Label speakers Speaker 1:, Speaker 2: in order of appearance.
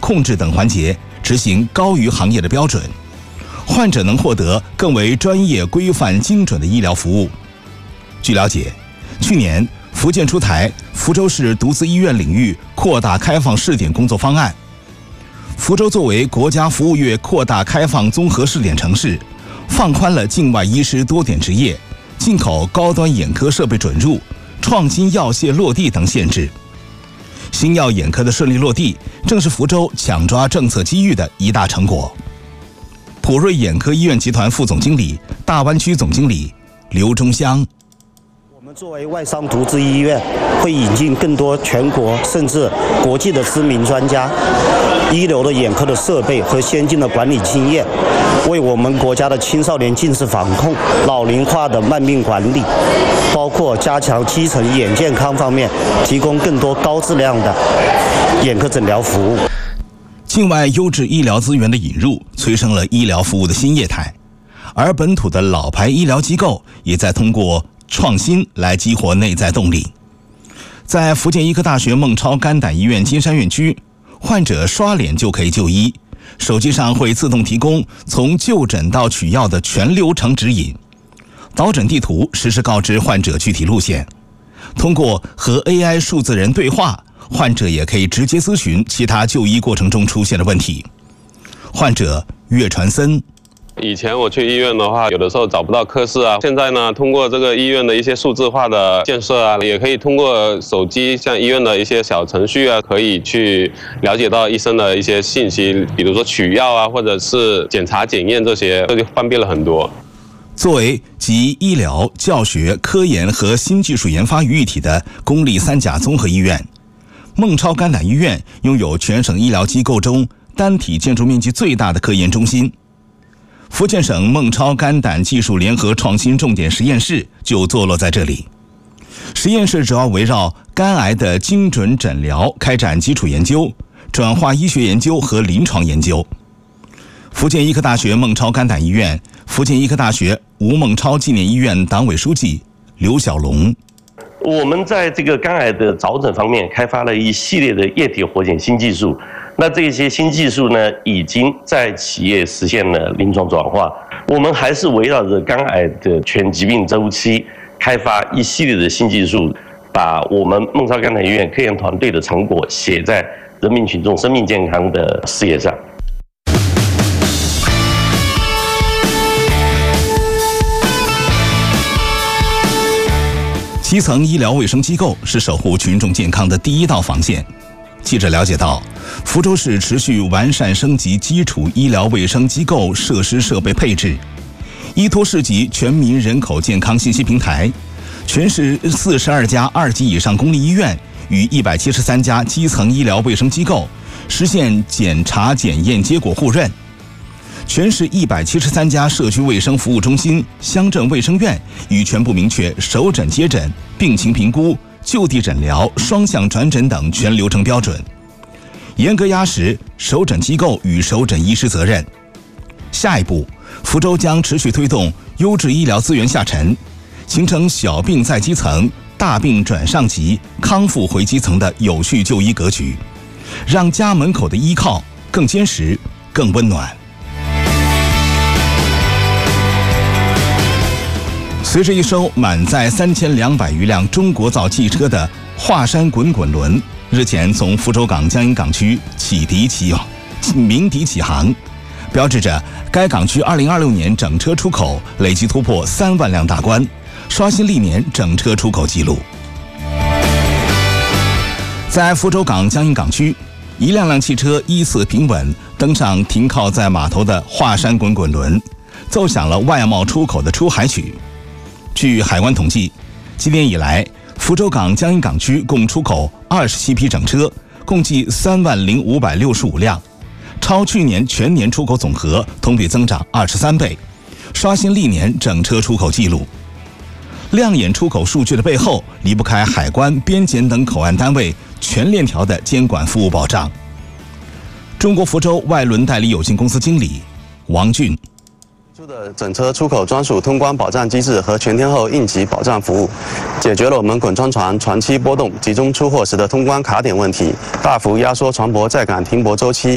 Speaker 1: 控制等环节执行高于行业的标准，患者能获得更为专业、规范、精准的医疗服务。据了解，去年福建出台福州市独资医院领域扩大开放试点工作方案。福州作为国家服务业扩大开放综合试点城市，放宽了境外医师多点执业、进口高端眼科设备准入、创新药械落地等限制。新药眼科的顺利落地，正是福州抢抓政策机遇的一大成果。普瑞眼科医院集团副总经理、大湾区总经理刘忠香。
Speaker 2: 我们作为外商独资医院，会引进更多全国甚至国际的知名专家、一流的眼科的设备和先进的管理经验，为我们国家的青少年近视防控、老龄化的慢病管理，包括加强基层眼健康方面，提供更多高质量的眼科诊疗服务。
Speaker 1: 境外优质医疗资源的引入，催生了医疗服务的新业态，而本土的老牌医疗机构也在通过创新来激活内在动力。在福建医科大学孟超肝胆医院金山院区，患者刷脸就可以就医，手机上会自动提供从就诊到取药的全流程指引，导诊地图实时告知患者具体路线。通过和 AI 数字人对话，患者也可以直接咨询其他就医过程中出现的问题。患者岳传森。
Speaker 3: 以前我去医院的话，有的时候找不到科室啊。现在呢，通过这个医院的一些数字化的建设啊，也可以通过手机，像医院的一些小程序啊，可以去了解到医生的一些信息，比如说取药啊，或者是检查检验这些，这就方便了很多。
Speaker 1: 作为集医疗、教学、科研和新技术研发于一体的公立三甲综合医院，孟超肝胆医院拥有全省医疗机构中单体建筑面积最大的科研中心。福建省孟超肝胆技术联合创新重点实验室就坐落在这里。实验室主要围绕肝癌的精准诊疗开展基础研究、转化医学研究和临床研究。福建医科大学孟超肝胆医院、福建医科大学吴孟超纪念医院党委书记刘小龙。
Speaker 4: 我们在这个肝癌的早诊方面开发了一系列的液体活检新技术，那这些新技术呢，已经在企业实现了临床转化。我们还是围绕着肝癌的全疾病周期，开发一系列的新技术，把我们孟超肝胆医院科研团队的成果写在人民群众生命健康的事业上。
Speaker 1: 基层医疗卫生机构是守护群众健康的第一道防线。记者了解到，福州市持续完善升级基础医疗卫生机构设施设备配置，依托市级全民人口健康信息平台，全市42家2级以上公立医院与173家基层医疗卫生机构实现检查检验结果互认。全市173家社区卫生服务中心、乡镇卫生院已全部明确首诊接诊、病情评估、就地诊疗、双向转诊等全流程标准，严格压实首诊机构与首诊医师责任。下一步，福州将持续推动优质医疗资源下沉，形成小病在基层、大病转上级、康复回基层的有序就医格局，让家门口的依靠更坚实、更温暖。随着一艘满载3200余辆中国造汽车的华山滚滚轮日前从福州港江阴港区鸣笛起航，标志着该港区2026年整车出口累计突破3万辆大关，刷新历年整车出口纪录。在福州港江阴港区，一辆辆汽车依次平稳登上停靠在码头的华山滚滚轮，奏响了外贸出口的出海曲。据海关统计，今年以来，福州港江阴港区共出口27批整车，共计30565辆，超去年全年出口总和同比增长23倍，刷新历年整车出口纪录。亮眼出口数据的背后，离不开海关、边检等口岸单位全链条的监管服务保障。中国福州外轮代理有限公司经理王俊。
Speaker 5: 的整车出口专属通关保障机制和全天候应急保障服务，解决了我们滚装船船期波动、集中出货时的通关卡点问题，大幅压缩船舶在港停泊周期。